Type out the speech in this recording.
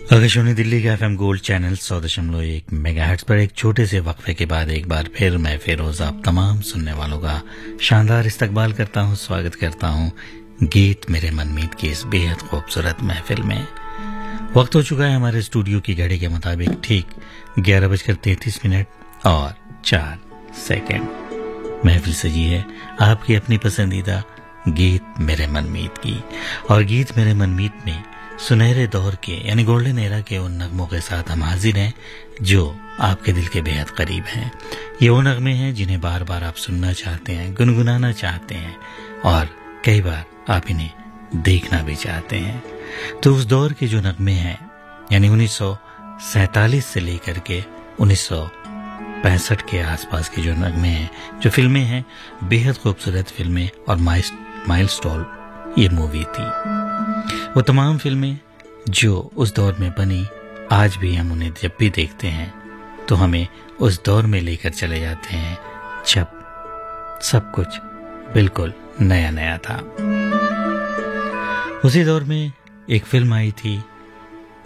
आकाशवाणी दिल्ली के FM gold channel 100.1 megahertz पर एक छोटे से वक्फे के बाद एक बार फिर मैं फिरोज आप तमाम सुनने वालों का शानदार इस्तकबाल करता हूं, स्वागत करता हूं गीत मेरे मनमीत की इस बेहद खूबसूरत महफिल में। वक्त हो चुका है हमारे स्टूडियो की घड़ी के मुताबिक ठीक 11:33 और 4 सेकंड। महफिल सजी है आपकी अपनी पसंदीदा गीत मेरे मनमीत की, और गीत मेरे मनमीत में सुनहरे दौर के यानी गोल्डन एरा के उन नगमों के साथ हम हाजिर हैं जो आपके दिल के बेहद करीब हैं। ये वो नगमे हैं जिन्हें बार बार आप सुनना चाहते हैं, गुनगुनाना चाहते हैं और कई बार आप इन्हें देखना भी चाहते हैं। तो उस दौर के जो नगमे हैं यानी 1947 से लेकर के 1965 के आसपास के जो नगमे हैं, जो फिल्में हैं, बेहद खूबसूरत फिल्में और माइलस्टोन ये मूवी थी। वो तमाम फिल्में जो उस दौर में बनी, आज भी हम उन्हें जब भी देखते हैं तो हमें उस दौर में लेकर चले जाते हैं जब सब कुछ बिल्कुल नया नया था। उसी दौर में एक फिल्म आई थी